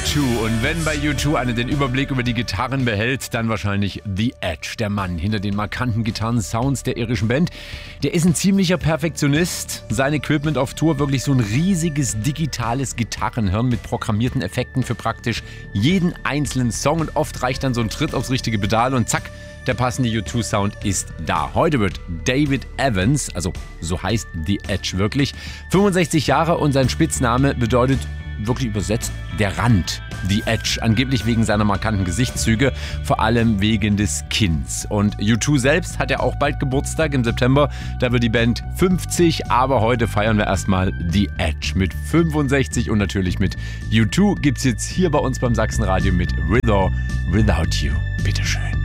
U2. Und wenn bei U2 einer den Überblick über die Gitarren behält, dann wahrscheinlich The Edge, der Mann hinter den markanten Gitarrensounds der irischen Band. Der ist ein ziemlicher Perfektionist. Sein Equipment auf Tour wirklich so ein riesiges digitales Gitarrenhirn mit programmierten Effekten für praktisch jeden einzelnen Song. Und oft reicht dann so ein Tritt aufs richtige Pedal und zack, der passende U2-Sound ist da. Heute wird David Evans, also so heißt The Edge wirklich, 65 Jahre und sein Spitzname bedeutet wirklich übersetzt der Rand. The Edge, angeblich wegen seiner markanten Gesichtszüge, vor allem wegen des Kinns. Und U2 selbst hat ja auch bald Geburtstag im September, da wird die Band 50, aber heute feiern wir erstmal The Edge mit 65 und natürlich mit U2 gibt's jetzt hier bei uns beim Sachsenradio mit With or Without You. Bitteschön.